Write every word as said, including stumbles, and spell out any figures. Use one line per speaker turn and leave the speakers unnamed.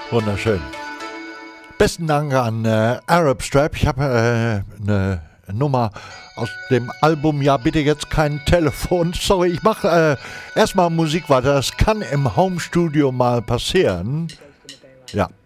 Wunderschön. Besten Dank an äh, Arab Strap. Ich habe äh, eine Nummer aus dem Album Ja, bitte jetzt kein Telefon. Sorry, ich mache äh, erstmal Musik weiter. Das kann im Homestudio mal passieren. Ja.